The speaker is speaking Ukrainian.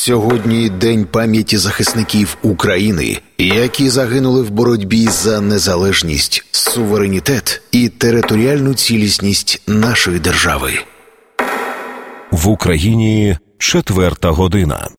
Сьогодні День пам'яті захисників України, які загинули в боротьбі за незалежність, суверенітет і територіальну цілісність нашої держави. В Україні 4:00 година.